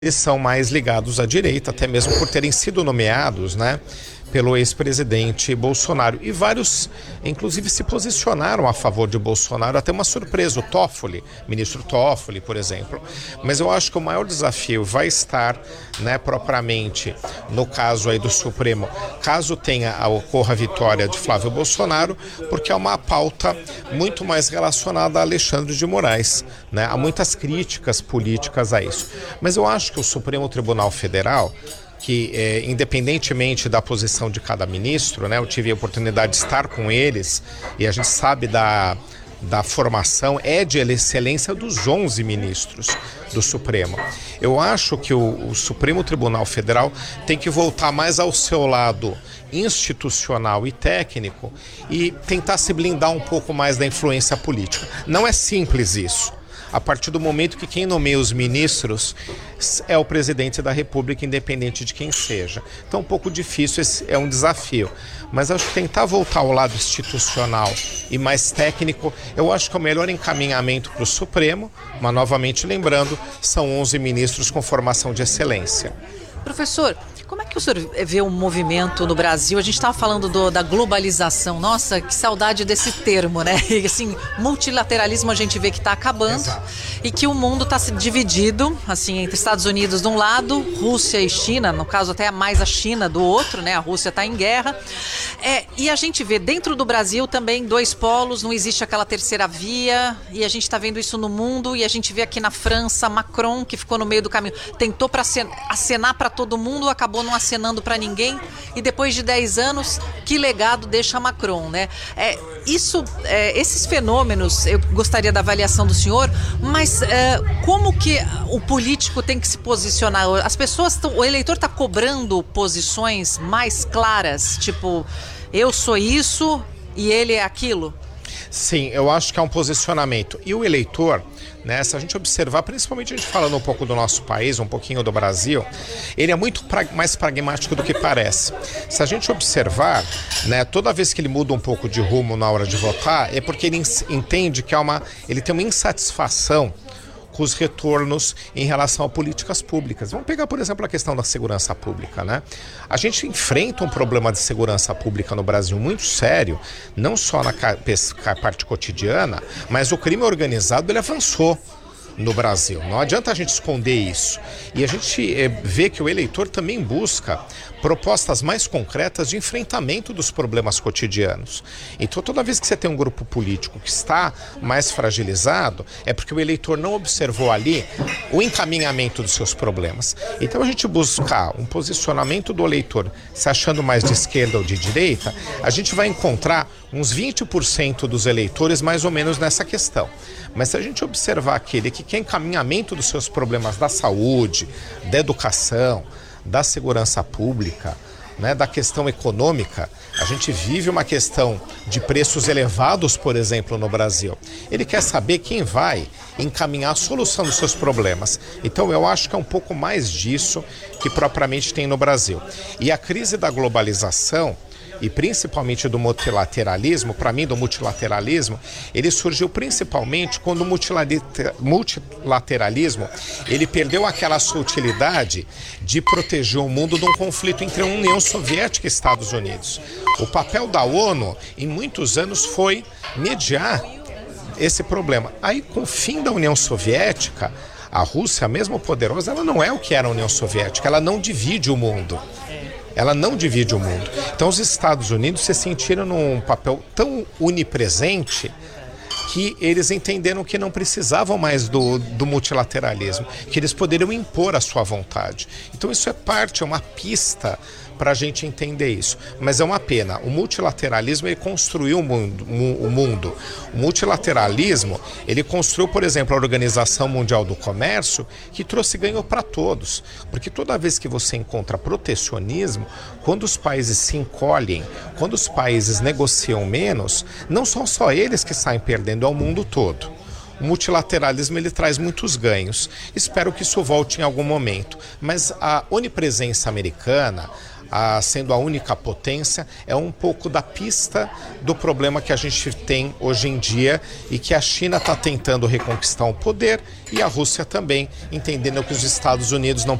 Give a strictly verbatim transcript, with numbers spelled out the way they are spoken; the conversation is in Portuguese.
Eles são mais ligados à direita, até mesmo por terem sido nomeados, né, pelo ex-presidente Bolsonaro. E vários, inclusive, se posicionaram a favor de Bolsonaro, até uma surpresa, o Toffoli, ministro Toffoli, por exemplo. Mas eu acho que o maior desafio vai estar, né, propriamente no caso aí do Supremo, caso tenha, ocorra a vitória de Flávio Bolsonaro, porque é uma pauta muito mais relacionada a Alexandre de Moraes, né? Há muitas críticas políticas a isso. Mas eu acho que o Supremo Tribunal Federal, que é, independentemente da posição de cada ministro, né, eu tive a oportunidade de estar com eles e a gente sabe da, da formação, é de excelência dos onze ministros do Supremo. Eu acho que o, o Supremo Tribunal Federal tem que voltar mais ao seu lado institucional e técnico e tentar se blindar um pouco mais da influência política. Não é simples isso, a partir do momento que quem nomeia os ministros é o presidente da República, independente de quem seja. Então é um pouco difícil, esse é um desafio. Mas acho que tentar voltar ao lado institucional e mais técnico, eu acho que é o melhor encaminhamento para o Supremo, mas novamente lembrando, são onze ministros com formação de excelência. Professor, como é que o senhor vê o movimento no Brasil? A gente estava falando do, da globalização. Nossa, que saudade desse termo, né? E, assim, multilateralismo a gente vê que está acabando. Exato. E que o mundo está se dividido, assim, entre Estados Unidos de um lado, Rússia e China, no caso até mais a China do outro, né? A Rússia está em guerra. É, e a gente vê dentro do Brasil também dois polos, não existe aquela terceira via, e a gente está vendo isso no mundo, e a gente vê aqui na França, Macron, que ficou no meio do caminho, tentou para acenar para todo mundo, acabou não acenando para ninguém, e depois de dez anos, que legado deixa Macron, né? É, isso, é, esses fenômenos, eu gostaria da avaliação do senhor, mas é, como que o político tem que se posicionar? As pessoas, tão, o eleitor está cobrando posições mais claras, tipo, eu sou isso e ele é aquilo? Sim, eu acho que é um posicionamento. E o eleitor, né, se a gente observar, principalmente a gente falando um pouco do nosso país, um pouquinho do Brasil, ele é muito pra, mais pragmático do que parece. Se a gente observar, né, toda vez que ele muda um pouco de rumo na hora de votar, é porque ele entende que é uma, ele tem uma insatisfação com os retornos em relação a políticas públicas. Vamos pegar, por exemplo, a questão da segurança pública, né? A gente enfrenta um problema de segurança pública no Brasil muito sério, não só na parte cotidiana, mas o crime organizado ele avançou no Brasil. Não adianta a gente esconder isso. E a gente é, vê que o eleitor também busca propostas mais concretas de enfrentamento dos problemas cotidianos. Então, toda vez que você tem um grupo político que está mais fragilizado, é porque o eleitor não observou ali o encaminhamento dos seus problemas. Então, a gente buscar um posicionamento do eleitor se achando mais de esquerda ou de direita, a gente vai encontrar uns vinte por cento dos eleitores mais ou menos nessa questão. Mas se a gente observar aquele que quer encaminhamento dos seus problemas da saúde, da educação, da segurança pública, né, da questão econômica, a gente vive uma questão de preços elevados, por exemplo, no Brasil. Ele quer saber quem vai encaminhar a solução dos seus problemas. Então eu acho que é um pouco mais disso que propriamente tem no Brasil. E a crise da globalização, e principalmente do multilateralismo, para mim do multilateralismo, ele surgiu principalmente quando o multilateralismo ele perdeu aquela sutilidade de proteger o mundo de um conflito entre a União Soviética e Estados Unidos. O papel da ONU, em muitos anos, foi mediar esse problema. Aí, com o fim da União Soviética, a Rússia, mesmo poderosa, ela não é o que era a União Soviética, ela não divide o mundo. Ela não divide o mundo. Então os Estados Unidos se sentiram num papel tão onipresente que eles entenderam que não precisavam mais do, do multilateralismo, que eles poderiam impor a sua vontade. Então isso é parte, é uma pista para a gente entender isso. Mas é uma pena. O multilateralismo ele construiu o mundo, o mundo. O multilateralismo ele construiu, por exemplo, a Organização Mundial do Comércio, que trouxe ganho para todos. Porque toda vez que você encontra protecionismo, quando os países se encolhem, quando os países negociam menos, não são só eles que saem perdendo, é o mundo todo. O multilateralismo ele traz muitos ganhos. Espero que isso volte em algum momento. Mas a onipresença americana, a, sendo a única potência, é um pouco da pista do problema que a gente tem hoje em dia e que a China está tentando reconquistar o poder e a Rússia também, entendendo que os Estados Unidos não